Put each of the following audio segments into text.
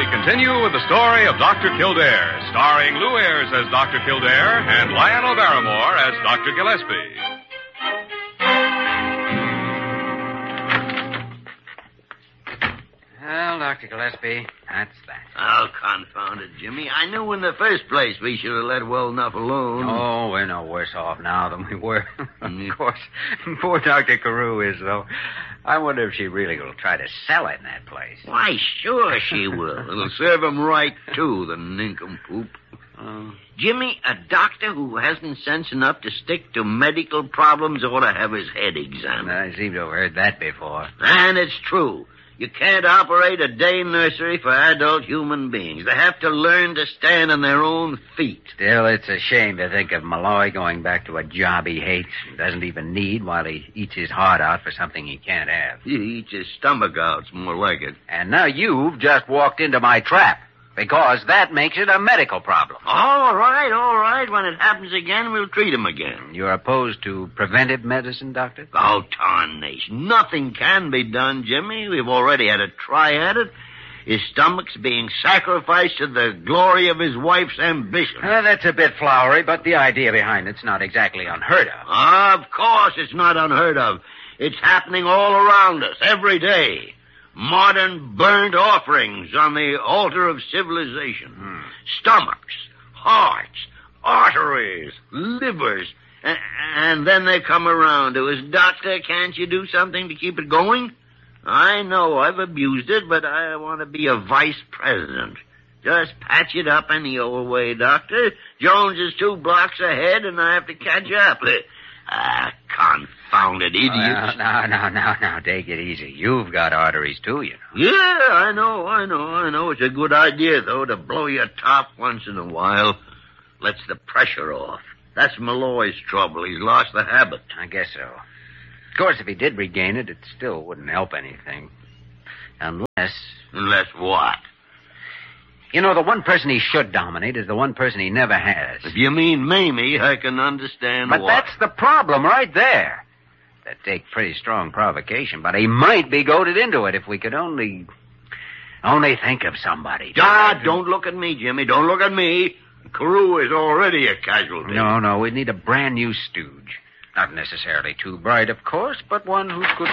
continue with the story of Dr. Kildare, starring Lou Ayres as Dr. Kildare and Lionel Barrymore as Dr. Gillespie. Well, Dr. Gillespie, that's that. Oh, confound it, Jimmy. I knew in the first place we should have let well enough alone. Oh, we're no worse off now than we were. Of course, poor Dr. Carew is, though. I wonder if she really will try to sell it in that place. Why, sure she will. It'll serve him right, too, the nincompoop. Jimmy, a doctor who hasn't sense enough to stick to medical problems ought to have his head examined. I seem to have heard that before. And it's true. You can't operate a day nursery for adult human beings. They have to learn to stand on their own feet. Still, it's a shame to think of Malloy going back to a job he hates and doesn't even need while he eats his heart out for something he can't have. He eats his stomach out, it's more like it. And now you've just walked into my trap, because that makes it a medical problem. All right. When it happens again, we'll treat him again. You're opposed to preventive medicine, Doctor? Oh, tarnation. Nothing can be done, Jimmy. We've already had a try at it. His stomach's being sacrificed to the glory of his wife's ambition. That's a bit flowery, but the idea behind it's not exactly unheard of. Of course it's not unheard of. It's happening all around us, every day. Modern burnt offerings on the altar of civilization. Stomachs, hearts, arteries, livers. And then they come around to us, Doctor, can't you do something to keep it going? I know I've abused it, but I want to be a vice president. Just patch it up any old way, Doctor. Jones is 2 blocks ahead, and I have to catch up. Confounded idiots. Now, take it easy. You've got arteries, too, you know. Yeah, I know. It's a good idea, though, to blow your top once in a while. Lets the pressure off. That's Malloy's trouble. He's lost the habit. I guess so. Of course, if he did regain it, it still wouldn't help anything. Unless... Unless what? You know, the one person he should dominate is the one person he never has. If you mean Mamie, I can understand but what. That's the problem right there. That'd take pretty strong provocation, but he might be goaded into it if we could only think of somebody. Don't look at me, Jimmy. Don't look at me. Carew is already a casualty. No, we'd need a brand new stooge. Not necessarily too bright, of course, but one who could...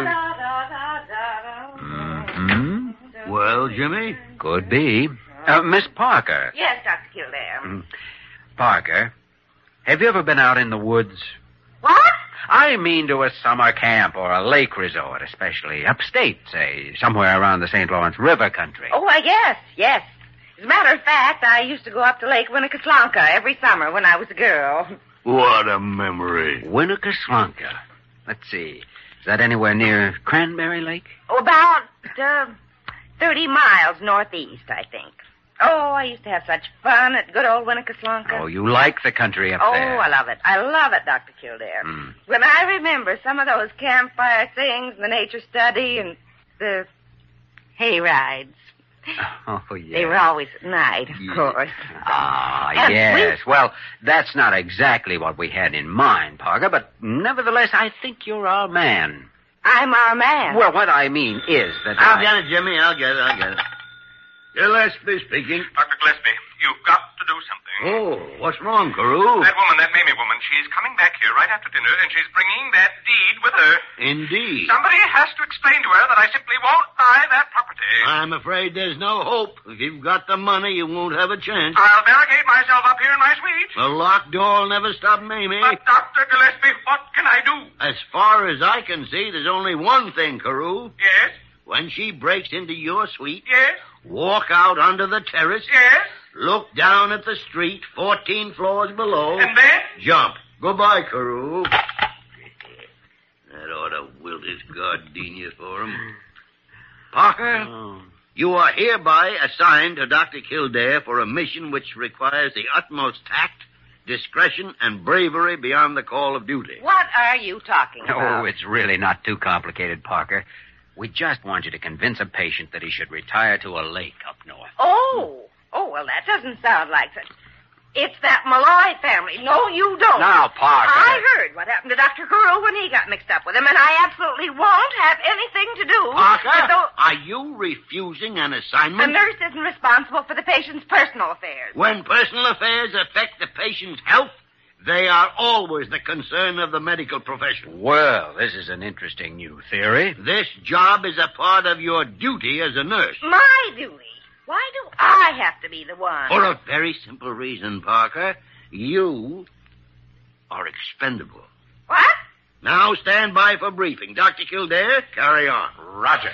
Well, Jimmy? Could be. Miss Parker. Yes, Dr. Kildare. Parker, have you ever been out in the woods? What? I mean to a summer camp or a lake resort, especially upstate, say, somewhere around the St. Lawrence River country. Oh, yes. As a matter of fact, I used to go up to Lake Winnecaslonka every summer when I was a girl. What a memory. Winnecaslonka. Let's see. Is that anywhere near Cranberry Lake? Oh, about 30 miles northeast, I think. Oh, I used to have such fun at good old Winnecaslonka. Oh, you like the country up there. Oh, I love it. I love it, Dr. Kildare. When I remember some of those campfire things, the nature study, and the hay rides. Oh, yeah. They were always at night, of course. Yes. Well, that's not exactly what we had in mind, Parker, but nevertheless, I think you're our man. I'm our man. Well, what I mean is that I'll get it, Jimmy. I'll get it. Gillespie speaking. Dr. Gillespie, you've got to do something. Oh, what's wrong, Carew? That Mamie woman, she's coming back here right after dinner, and she's bringing that deed with her. Indeed. Somebody has to explain to her that I simply won't buy that property. I'm afraid there's no hope. If you've got the money, you won't have a chance. I'll barricade myself up here in my suite. A locked door will never stop Mamie. But, Dr. Gillespie, what can I do? As far as I can see, there's only one thing, Carew. Yes? When she breaks into your suite, Yes? walk out onto the terrace, Yes? look down at the street 14 floors below, And then? jump. Goodbye, Carew. That ought to wilt his gardenia for him. Parker, you are hereby assigned to Dr. Kildare for a mission which requires the utmost tact, discretion, and bravery beyond the call of duty. What are you talking about? Oh, it's really not too complicated, Parker. We just want you to convince a patient that he should retire to a lake up north. Oh, well, that doesn't sound like such... It's that Malloy family. No, you don't. Now, Parker. I heard what happened to Dr. Carew when he got mixed up with him, and I absolutely won't have anything to do Parker, with those... are you refusing an A assignment? nurse isn't responsible for the patient's personal affairs. When personal affairs affect the patient's health, they are always the concern of the medical profession. Well, this is an interesting new theory. This job is a part of your duty as a nurse. My duty. Why do I have to be the one? For a very simple reason, Parker. You are expendable. What? Now stand by for briefing. Dr. Kildare, carry on. Roger.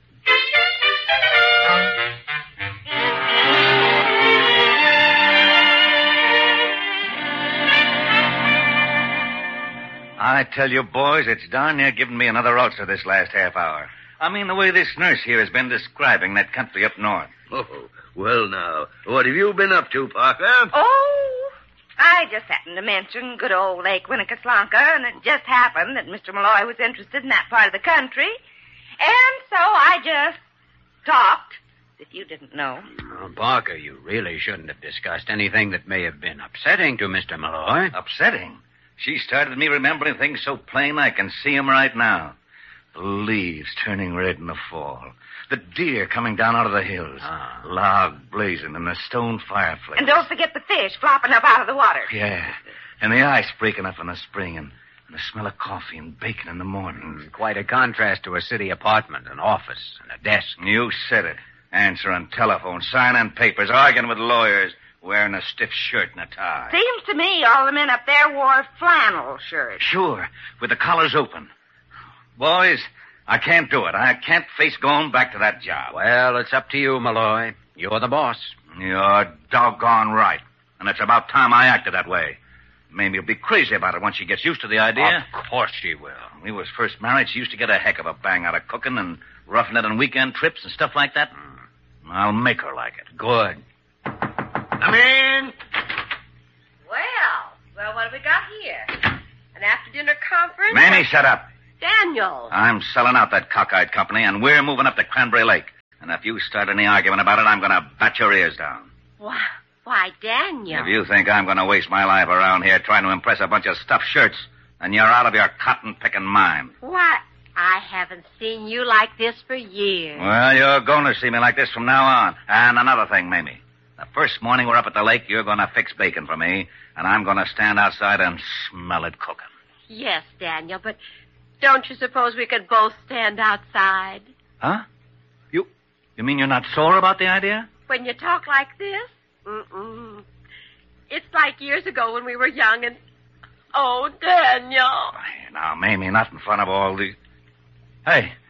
I tell you, boys, it's darn near giving me another ulcer this last half hour. I mean, the way this nurse here has been describing that country up north. Oh, well now, what have you been up to, Parker? Oh, I just happened to mention good old Lake Winnebago, and it just happened that Mr. Malloy was interested in that part of the country. And so I just talked, if you didn't know. Parker, you really shouldn't have discussed anything that may have been upsetting to Mr. Malloy. Upsetting? She started me remembering things so plain I can see 'em right now. The leaves turning red in the fall. The deer coming down out of the hills. Log blazing in the stone fireplace. And don't forget the fish flopping up out of the water. Yeah. And the ice breaking up in the spring and the smell of coffee and bacon in the mornings. Quite a contrast to a city apartment, an office, and a desk. You said it. Answering telephone, signing papers, arguing with lawyers, wearing a stiff shirt and a tie. Seems to me all the men up there wore flannel shirts. Sure, with the collars open. Boys, I can't do it. I can't face going back to that job. Well, it's up to you, Malloy. You're the boss. You're doggone right. And it's about time I acted that way. Mamie will be crazy about it once she gets used to the idea. Of course she will. When we was first married, she used to get a heck of a bang out of cooking and roughing it on weekend trips and stuff like that. I'll make her like it. Good. Come in. Well, what have we got here? An after-dinner conference? Mamie, shut up. Daniel. I'm selling out that cockeyed company, and we're moving up to Cranberry Lake. And if you start any argument about it, I'm going to bat your ears down. Why, Daniel. If you think I'm going to waste my life around here trying to impress a bunch of stuffed shirts, then you're out of your cotton-picking mind. Why, I haven't seen you like this for years. Well, you're going to see me like this from now on. And another thing, Mamie. The first morning we're up at the lake, you're going to fix bacon for me, and I'm going to stand outside and smell it cooking. Yes, Daniel, but don't you suppose we could both stand outside? Huh? You mean you're not sore about the idea? When you talk like this? Mm-mm. It's like years ago when we were young and... Oh, Daniel. Now, Mamie, not in front of all these... Hey,